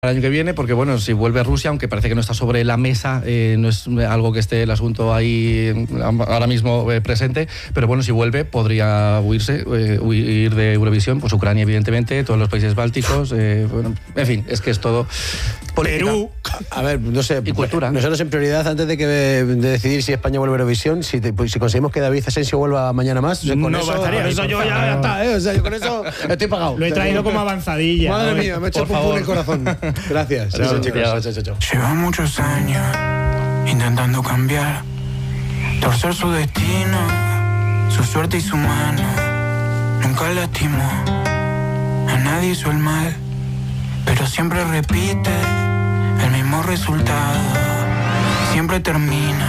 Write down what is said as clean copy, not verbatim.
el año que viene, porque bueno, si vuelve Rusia, aunque parece que no está sobre la mesa, no es algo que esté el asunto ahí ahora mismo presente, pero bueno, si vuelve podría huir de Eurovisión, pues Ucrania evidentemente, todos los países bálticos, bueno, en fin, es que es todo política. Perú, a ver, no sé, y cultura. Nosotros en prioridad, antes de decidir si España vuelve a Eurovisión, si conseguimos que David Asensio vuelva mañana más, con eso yo ya está, o sea, yo con eso estoy pagado. Lo he traído como avanzadilla. Madre mía, me ha hecho pum el corazón. Gracias. Chao. Lleva muchos años intentando cambiar, torcer su destino, su suerte y su mano. Nunca lastimó, a nadie hizo el mal, pero siempre repite el mismo resultado. Siempre termina